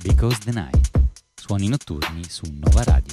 Because the Night. Suoni notturni su Nova Radio.